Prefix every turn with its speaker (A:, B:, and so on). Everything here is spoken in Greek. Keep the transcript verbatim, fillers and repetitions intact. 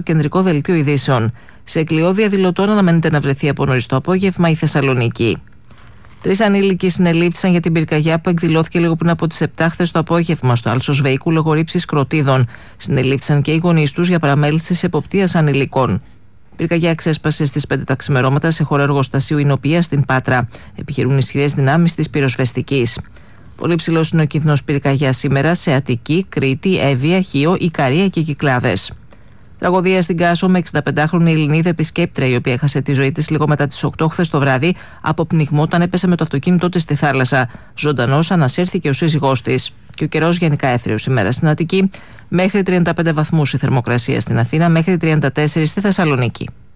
A: κεντρικό δελτίο ειδήσεων. Σε κλειό διαδηλωτών αναμένεται να βρεθεί από νωρίς το απόγευμα η Θεσσαλονίκη. Τρεις ανήλικοι συνελήφθησαν για την πυρκαγιά που εκδηλώθηκε λίγο πριν από τις επτά χθες το απόγευμα στο Άλσος Βεϊκού λόγω ρήψης κροτίδων. Συνελήφθησαν και οι γονείς τους για παραμέληση της εποπτείας ανηλικών. Η πυρκαγιά ξέσπασε στις πέντε τα ξημερώματα σε χώρο εργοστασίου Ινοπία στην Πάτρα. Επιχειρούν ισχυρές δυνάμεις της πυροσβεστικής. Πολύ ψηλός είναι ο κίνδυνος πυρκαγιά σήμερα σε Αττική, Κρήτη, Εύβοια, Χίο, Ικαρία και Κυκλάδες. Τραγωδία στην Κάσο με εξηνταπεντάχρονη Ελληνίδα επισκέπτρια, η οποία έχασε τη ζωή της λίγο μετά τις οκτώ χθες το βράδυ από πνιγμό όταν έπεσε με το αυτοκίνητό της στη θάλασσα. Ζωντανός ανασύρθηκε ο σύζυγός της. Και ο καιρός γενικά έθριος σήμερα στην Αττική, μέχρι τριάντα πέντε βαθμούς η θερμοκρασία στην Αθήνα, μέχρι τριάντα τέσσερα στη Θεσσαλονίκη.